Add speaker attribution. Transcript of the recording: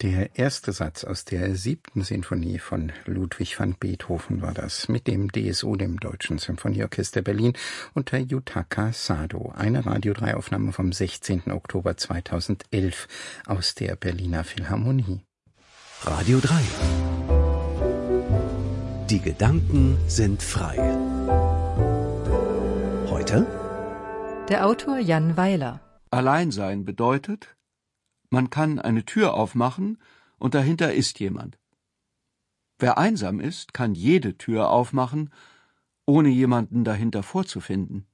Speaker 1: Der erste Satz aus der 7. Sinfonie von Ludwig van Beethoven war das, mit dem DSO, dem Deutschen Symphonieorchester Berlin, unter Yutaka Sado. Eine Radio 3 Aufnahme vom 16. Oktober 2011 aus der Berliner Philharmonie.
Speaker 2: Radio 3. Die Gedanken sind frei. Heute?
Speaker 3: Der Autor Jan Weiler.
Speaker 4: Alleinsein bedeutet, man kann eine Tür aufmachen und dahinter ist jemand. Wer einsam ist, kann jede Tür aufmachen, ohne jemanden dahinter vorzufinden.